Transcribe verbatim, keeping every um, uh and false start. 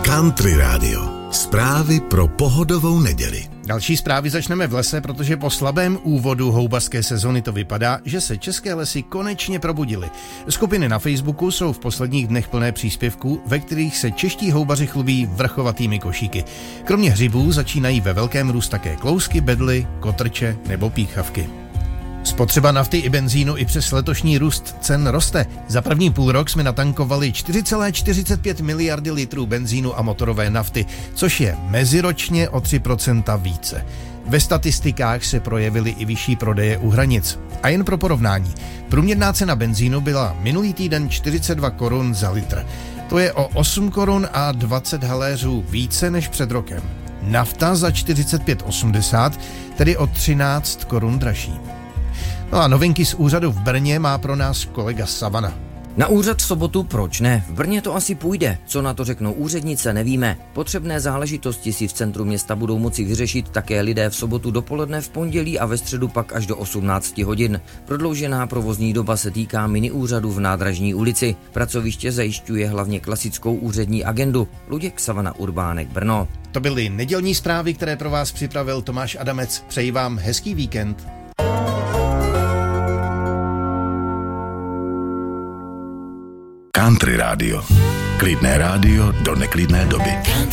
Country Radio. Zprávy pro pohodovou neděli. Další zprávy začneme v lese, protože po slabém úvodu houbařské sezony to vypadá, že se české lesy konečně probudily. Skupiny na Facebooku jsou v posledních dnech plné příspěvků, ve kterých se čeští houbaři chlubí vrchovatými košíky. Kromě hřibů začínají ve velkém růst také klousky, bedly, kotrče nebo píchavky. Spotřeba nafty i benzínu i přes letošní růst cen roste. Za první půlrok jsme natankovali čtyři celé čtyřicet pět miliardy litrů benzínu a motorové nafty, což je meziročně o tři procenta více. Ve statistikách se projevily i vyšší prodeje u hranic. A jen pro porovnání, průměrná cena benzínu byla minulý týden čtyřicet dva korun za litr. To je o osm korun a dvacet haléřů více než před rokem. Nafta za čtyřicet pět osmdesát, tedy o třináct korun dražší. No a novinky z úřadu v Brně má pro nás kolega Savana. Na úřad v sobotu proč ne? V Brně to asi půjde. Co na to řeknou úřednice, nevíme. Potřebné záležitosti si v centru města budou moci vyřešit také lidé v sobotu dopoledne, v pondělí a ve středu pak až do osmnácti hodin. Prodloužená provozní doba se týká mini úřadu v Nádražní ulici. Pracoviště zajišťuje hlavně klasickou úřední agendu. Luděk, Savana, Urbánek, Brno. To byly nedělní zprávy, které pro vás připravil Tomáš Adamec. Přeji vám hezký víkend. Country Radio. Klidné rádio do neklidné doby.